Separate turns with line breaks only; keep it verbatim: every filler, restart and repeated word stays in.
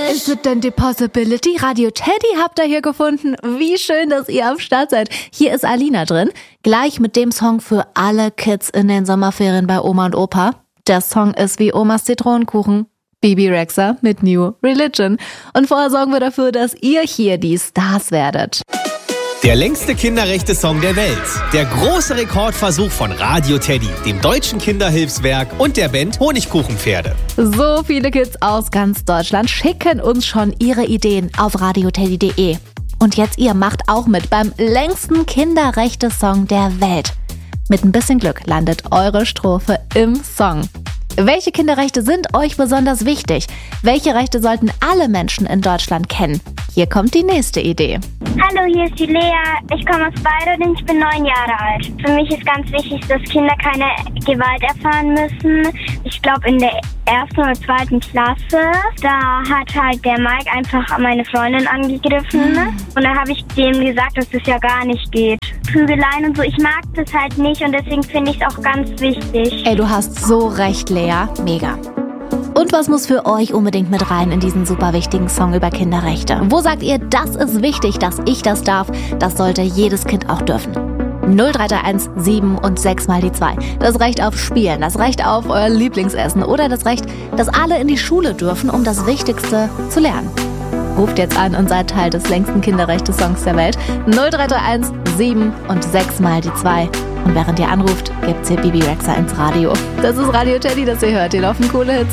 Is it denn die Possibility? Radio Teddy habt ihr hier gefunden. Wie schön, dass ihr am Start seid. Hier ist Alina drin. Gleich mit dem Song für alle Kids in den Sommerferien bei Oma und Opa. Der Song ist wie Omas Zitronenkuchen. Bibi Rexha mit New Religion. Und vorher sorgen wir dafür, dass ihr hier die Stars werdet.
Der längste Kinderrechte-Song der Welt. Der große Rekordversuch von Radio Teddy, dem Deutschen Kinderhilfswerk und der Band Honigkuchenpferde.
So viele Kids aus ganz Deutschland schicken uns schon ihre Ideen auf radioteddy punkt de. Und jetzt ihr macht auch mit beim längsten Kinderrechte-Song der Welt. Mit ein bisschen Glück landet eure Strophe im Song. Welche Kinderrechte sind euch besonders wichtig? Welche Rechte sollten alle Menschen in Deutschland kennen? Hier kommt die nächste Idee.
Hallo, hier ist die Lea. Ich komme aus Bayreuth und ich bin neun Jahre alt. Für mich ist ganz wichtig, dass Kinder keine Gewalt erfahren müssen. Ich glaube, in der ersten oder zweiten Klasse, da hat halt der Mike einfach meine Freundin angegriffen. Mhm. Und da habe ich dem gesagt, dass das ja gar nicht geht. Prügeleien und so, ich mag das halt nicht und deswegen finde ich es auch ganz wichtig.
Ey, du hast so recht, Lea. Mega. Und was muss für euch unbedingt mit rein in diesen super wichtigen Song über Kinderrechte? Wo sagt ihr, das ist wichtig, dass ich das darf? Das sollte jedes Kind auch dürfen. null drei drei eins sieben und sechs mal die zwei. Das Recht auf Spielen, das Recht auf euer Lieblingsessen oder das Recht, dass alle in die Schule dürfen, um das Wichtigste zu lernen. Ruft jetzt an und seid Teil des längsten Kinderrechte-Songs der Welt. null drei drei eins sieben und sechs mal die zwei. Und während ihr anruft, gibt's hier Bibi Rexha ins Radio. Das ist Radio Teddy, das ihr hört. Ihr laufen coole Hits.